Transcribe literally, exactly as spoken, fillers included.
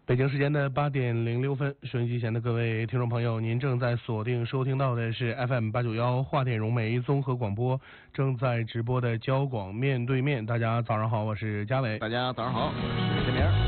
北京时间的八点零六分，收音机前的各位听众朋友，您正在锁定收听到的是 F M 八九幺华电融媒综合广播，正在直播的交广面对面。大家早上好，我是嘉伟。 大家早上好，我是天明。